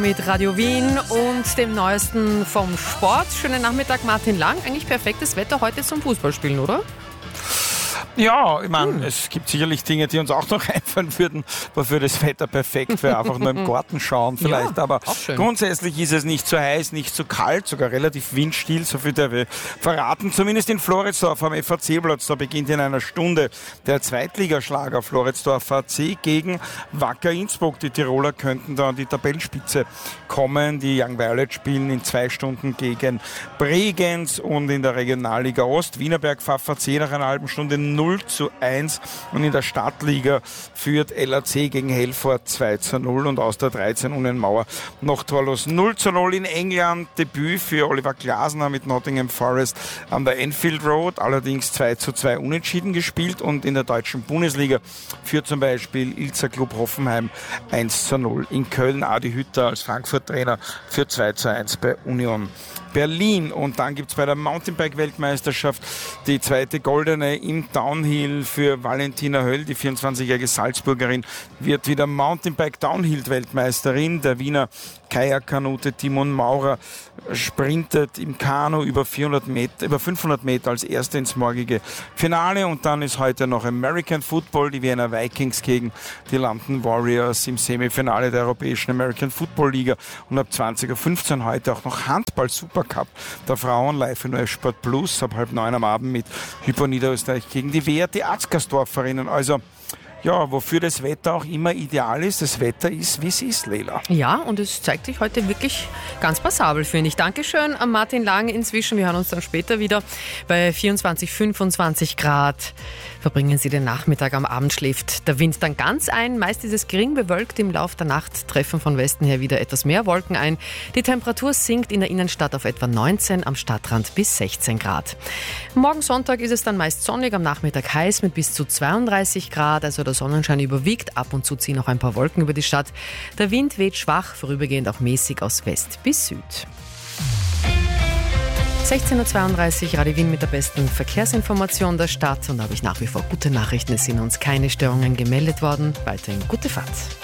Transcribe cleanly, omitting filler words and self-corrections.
Mit Radio Wien und dem Neuesten vom Sport. Schönen Nachmittag, Martin Lang. Eigentlich perfektes Wetter heute zum Fußballspielen, oder? Ja, ich meine, es gibt sicherlich Dinge, die uns auch noch einfallen würden, wofür das Wetter perfekt wäre. Einfach nur im Garten schauen vielleicht. Ja, aber grundsätzlich ist es nicht zu heiß, nicht zu kalt, sogar relativ windstill, so viel der wir verraten. Zumindest in Floridsdorf am FAC-Platz. Da beginnt in einer Stunde der Zweitligaschlager Floridsdorf AC gegen Wacker Innsbruck. Die Tiroler könnten da an die Tabellenspitze kommen. Die Young Violet spielen in 2 Stunden gegen Bregenz und in der Regionalliga Ost. Wienerberg FAC nach einer halben Stunde 0:1 und in der Stadtliga führt LAC gegen Helford 2:0 und aus der 13 Unnenmauer noch torlos 0:0 in England. Debüt für Oliver Glasner mit Nottingham Forest an der Enfield Road, allerdings 2:2 unentschieden gespielt und in der deutschen Bundesliga führt zum Beispiel Ilzer Club Hoffenheim 1:0 in Köln. Adi Hütter als Frankfurt-Trainer für 2:1 bei Union Berlin. Und dann gibt es bei der Mountainbike-Weltmeisterschaft die zweite Goldene im Downhill für Valentina Höll. Die 24-jährige Salzburgerin wird wieder Mountainbike-Downhill-Weltmeisterin. Der Wiener Kajakkanute Timon Maurer sprintet im Kanu über 500 Meter als Erster ins morgige Finale. Und dann ist heute noch American Football, die Vienna Vikings gegen die London Warriors im Semifinale der Europäischen American Football Liga. Und ab 20:15 Uhr heute auch noch Handball Supercup der Frauen live in Sport Plus ab 8:30 am Abend mit Hypo Niederösterreich gegen die WRT Atzgersdorferinnen. Also ja, wofür das Wetter auch immer ideal ist. Das Wetter ist, wie es ist, Leila. Ja, und es zeigt sich heute wirklich ganz passabel, finde ich. Dankeschön an Martin Lang inzwischen. Wir hören uns dann später wieder. Bei 24, 25 Grad verbringen Sie den Nachmittag. Am Abend schläft der Wind dann ganz ein. Meist ist es gering bewölkt. Im Lauf der Nacht treffen von Westen her wieder etwas mehr Wolken ein. Die Temperatur sinkt in der Innenstadt auf etwa 19, am Stadtrand bis 16 Grad. Morgen Sonntag ist es dann meist sonnig, am Nachmittag heiß mit bis zu 32 Grad. Also der Sonnenschein überwiegt, ab und zu ziehen auch ein paar Wolken über die Stadt. Der Wind weht schwach, vorübergehend auch mäßig aus West bis Süd. 16:32 Uhr, Radio Wien mit der besten Verkehrsinformation der Stadt. Und da habe ich nach wie vor gute Nachrichten. Es sind uns keine Störungen gemeldet worden. Weiterhin gute Fahrt.